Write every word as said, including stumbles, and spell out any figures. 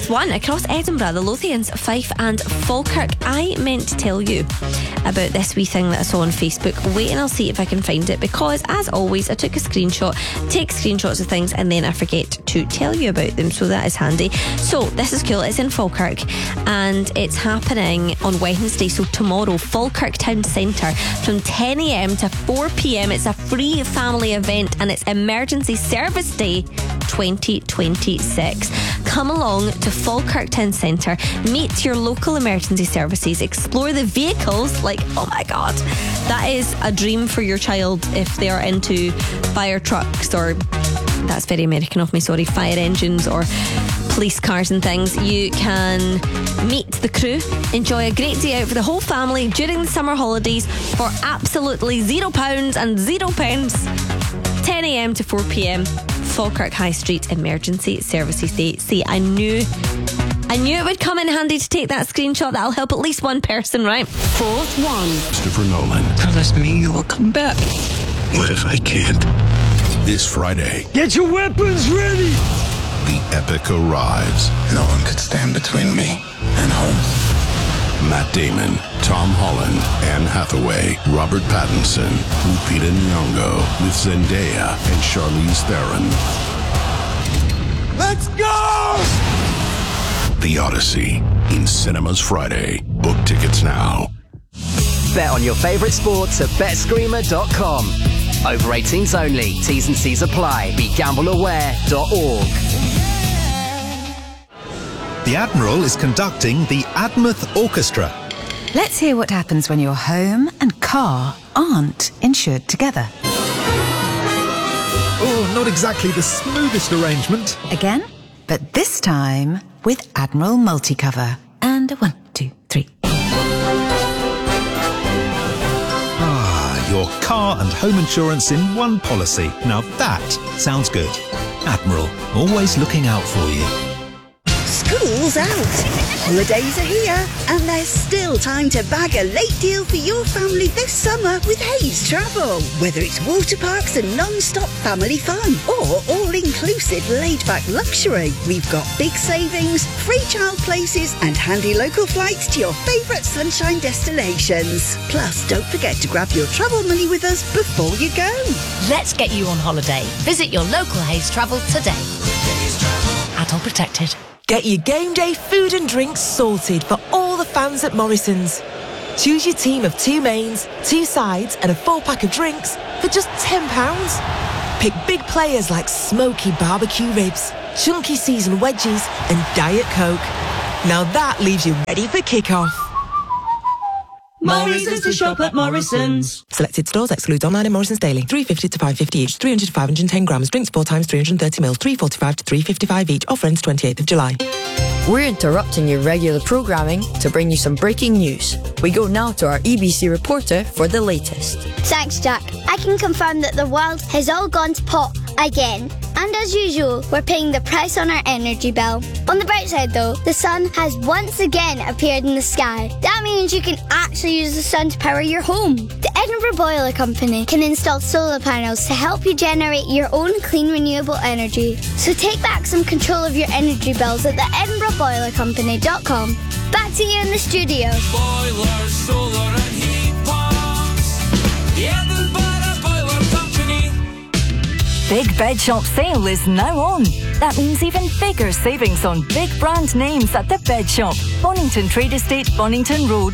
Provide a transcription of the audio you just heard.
one across Edinburgh, the Lothians, Fife and Falkirk. I meant to tell you about this wee thing that I saw on Facebook. Wait and I'll see if I can find it, because as always I took a screenshot, take screenshots of things and then I forget to tell you about them, so that is handy. So this is cool. It's in Falkirk and it's happening on Wednesday, so tomorrow, Falkirk Town Centre from ten a m to four p m. It's a free family event and it's Emergency Service Day twenty twenty-six. Come along to Falkirk Town Centre, meet your local emergency services, explore the vehicles. Like, oh my god, that is a dream for your child if they are into fire trucks, or that's very American of me, sorry, fire engines or police cars and things. You can meet the crew, enjoy a great day out for the whole family during the summer holidays for absolutely zero pounds and zero pence. ten a m to four p m. Falkirk High Street Emergency Services Day. See, I knew I knew it would come in handy to take that screenshot. That'll help at least one person, right? Fourth one. Christopher Nolan. Promise me you will come back. What if I can't? This Friday, get your weapons ready! the epic arrives. No one could stand between me and home. Matt Damon, Tom Holland, Anne Hathaway, Robert Pattinson, Lupita Nyong'o, with Zendaya and Charlize Theron. Let's go! The Odyssey, in cinemas Friday. Book tickets now. Bet on your favourite sports at bet screamer dot com. Over eighteens only. T's and C's apply. Be gamble aware dot org. The Admiral is conducting the Admouth Orchestra. Let's hear what happens when your home and car aren't insured together. Oh, not exactly the smoothest arrangement. Again, but this time with Admiral Multicover. And a one, two, three. Ah, your car and home insurance in one policy. Now that sounds good. Admiral, always looking out for you. School's out, holidays are here, and there's still time to bag a late deal for your family this summer with Hayes Travel. Whether it's water parks and non-stop family fun, or all-inclusive laid-back luxury, we've got big savings, free child places, and handy local flights to your favourite sunshine destinations. Plus, don't forget to grab your travel money with us before you go. Let's get you on holiday. Visit your local Hayes Travel today. Adult protected. Get your game day food and drinks sorted for all the fans at Morrison's. Choose your team of two mains, two sides and a full pack of drinks for just ten pounds. Pick big players like smoky barbecue ribs, chunky seasoned wedges and Diet Coke. Now that leaves you ready for kick-off. Morrison's to shop at Morrison's. Selected stores excludes online and Morrison's daily. three fifty to five fifty each. three hundred to five hundred ten grams. Drinks four times three hundred thirty mils. three forty-five to three fifty-five each. Offer ends twenty-eighth of July. We're interrupting your regular programming to bring you some breaking news. We go now to our E B C reporter for the latest. Thanks, Jack. I can confirm that the world has all gone to pot again. And as usual, we're paying the price on our energy bill. On the bright side though, the sun has once again appeared in the sky. That means you can actually use the sun to power your home. The Edinburgh Boiler Company can install solar panels to help you generate your own clean renewable energy. So take back some control of your energy bills at the edinburgh boiler company dot com. Back to you in the studio. Boiler, solar and heat pumps. The Edinburgh Boiler Company. Big Bed Shop sale is now on. That means even bigger savings on big brand names at the Bed Shop. Bonington Trade Estate, Bonington Road.